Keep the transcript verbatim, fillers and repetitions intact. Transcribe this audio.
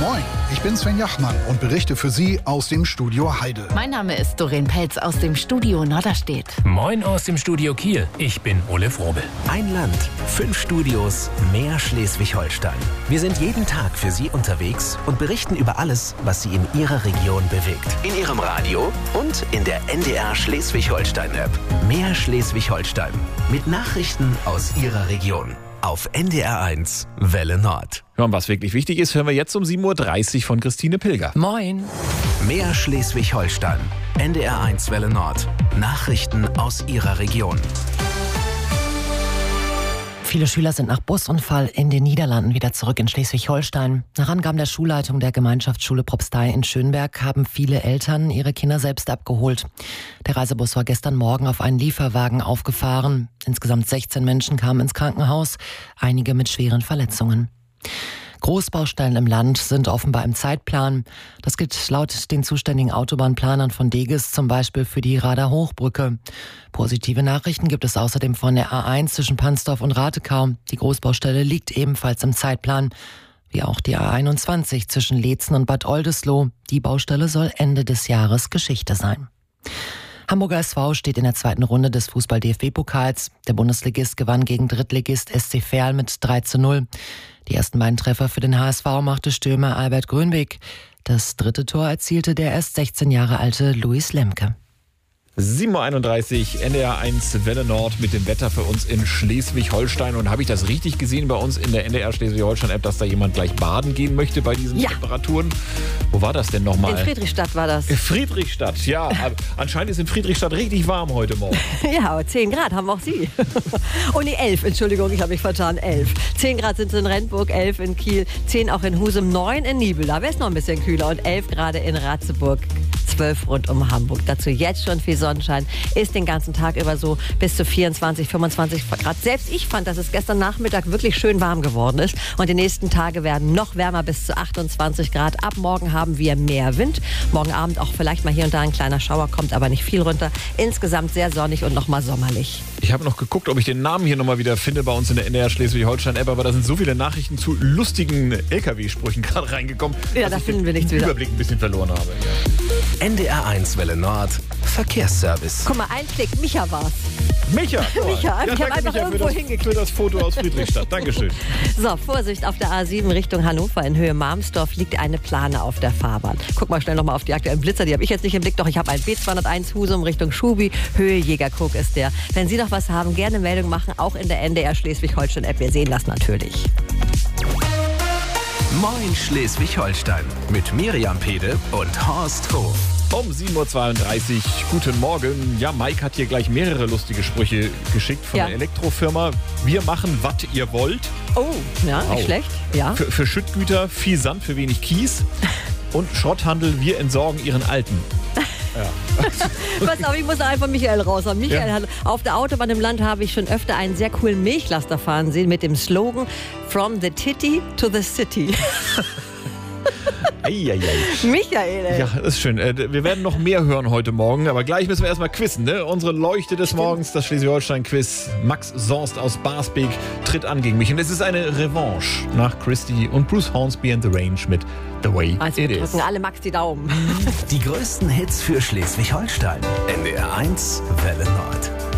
Moin, ich bin Sven Jachmann und berichte für Sie aus dem Studio Heide. Mein Name ist Doreen Pelz aus dem Studio Norderstedt. Moin aus dem Studio Kiel. Ich bin Ole Frobel. Ein Land, fünf Studios, mehr Schleswig-Holstein. Wir sind jeden Tag für Sie unterwegs und berichten über alles, was Sie in Ihrer Region bewegt. In Ihrem Radio und in der N D R Schleswig-Holstein-App. Mehr Schleswig-Holstein mit Nachrichten aus Ihrer Region. Auf N D R eins Welle Nord. Ja, und was wirklich wichtig ist, hören wir jetzt um sieben Uhr dreißig von Christine Pilger. Moin. Mehr Schleswig-Holstein. N D R eins Welle Nord. Nachrichten aus Ihrer Region. Viele Schüler sind nach Busunfall in den Niederlanden wieder zurück in Schleswig-Holstein. Nach Angaben der Schulleitung der Gemeinschaftsschule Propstei in Schönberg haben viele Eltern ihre Kinder selbst abgeholt. Der Reisebus war gestern Morgen auf einen Lieferwagen aufgefahren. Insgesamt sechzehn Menschen kamen ins Krankenhaus, einige mit schweren Verletzungen. Großbaustellen im Land sind offenbar im Zeitplan. Das gilt laut den zuständigen Autobahnplanern von Deges zum Beispiel für die Radar Hochbrücke. Positive Nachrichten gibt es außerdem von der A eins zwischen Pansdorf und Ratekau. Die Großbaustelle liegt ebenfalls im Zeitplan. Wie auch die A einundzwanzig zwischen Leetzen und Bad Oldesloe. Die Baustelle soll Ende des Jahres Geschichte sein. Hamburger S V steht in der zweiten Runde des Fußball-D F B-Pokals. Der Bundesligist gewann gegen Drittligist S C Verl mit drei zu null. Die ersten beiden Treffer für den H S V machte Stürmer Albert Grönweg. Das dritte Tor erzielte der erst sechzehn Jahre alte Luis Lemke. sieben Uhr einunddreißig, N D R eins Welle Nord mit dem Wetter für uns in Schleswig-Holstein. Und habe ich das richtig gesehen bei uns in der N D R Schleswig-Holstein-App, dass da jemand gleich baden gehen möchte bei diesen Ja. Temperaturen? Wo war das denn nochmal? In Friedrichstadt war das. Friedrichstadt, ja. Aber anscheinend ist in Friedrichstadt richtig warm heute Morgen. Ja, zehn Grad haben auch Sie. Oh nee, elf, Entschuldigung, ich habe mich vertan, elf. zehn Grad sind es in Rendsburg, elf in Kiel, zehn auch in Husum, neun in Nibel, da wäre es noch ein bisschen kühler und elf gerade in Ratzeburg, zwölf rund um Hamburg. Dazu jetzt schon viel Sonnenschein, ist den ganzen Tag über so bis zu vierundzwanzig, fünfundzwanzig Grad. Selbst ich fand, dass es gestern Nachmittag wirklich schön warm geworden ist und die nächsten Tage werden noch wärmer bis zu achtundzwanzig Grad. Ab morgen haben wir mehr Wind. Morgen Abend auch vielleicht mal hier und da ein kleiner Schauer, kommt aber nicht viel runter. Insgesamt sehr sonnig und nochmal sommerlich. Ich habe noch geguckt, ob ich den Namen hier nochmal wieder finde bei uns in der N D R Schleswig-Holstein-App, aber da sind so viele Nachrichten zu lustigen L K W-Sprüchen gerade reingekommen, Ja, dass da ich finden den wir nichts wieder. Überblick ein bisschen verloren habe. Ja. N D R eins Welle Nord. Verkehrsservice. Guck mal, ein Klick, Micha war's. Micha, oh, Micha, ich hab danke, einfach Micha, für irgendwo das, hingeklickt. für das Foto aus Friedrichstadt. Dankeschön. So, Vorsicht, auf der A sieben Richtung Hannover in Höhe Marmsdorf liegt eine Plane auf der Fahrbahn. Guck mal schnell nochmal auf die aktuellen Blitzer, die habe ich jetzt nicht im Blick, doch ich habe ein B zweihunderteins Husum Richtung Schubi, Höhe Jägerkrug ist der. Wenn Sie noch was haben, gerne Meldung machen, auch in der N D R Schleswig-Holstein-App. Wir sehen das natürlich. Moin Schleswig-Holstein mit Miriam Pede und Horst Hof. Um sieben Uhr zweiunddreißig, guten Morgen. Ja, Mike hat hier gleich mehrere lustige Sprüche geschickt von Ja. der Elektrofirma. Wir machen, was ihr wollt. Oh, ja, nicht Wow. schlecht. Ja. Für, für Schüttgüter viel Sand für wenig Kies. Und Schrotthandel, wir entsorgen ihren Alten. Pass auf, ich muss da einfach Michael raushauen. Michael Ja. hat, auf der Autobahn im Land habe ich schon öfter einen sehr coolen Milchlaster fahren sehen mit dem Slogan From the Titty to the City. Eieiei. Michael, ey. Ja, das ist schön. Äh, Wir werden noch mehr hören heute Morgen, aber gleich müssen wir erstmal quizzen. Ne? Unsere Leuchte des Morgens, das Schleswig-Holstein-Quiz. Max Sorst aus Barsbek tritt an gegen mich. Und es ist eine Revanche nach Christy und Bruce Hornsby and the Range mit The Way Also It wir Is. drücken alle Max die Daumen. Die größten Hits für Schleswig-Holstein. N D R eins Welle Nord.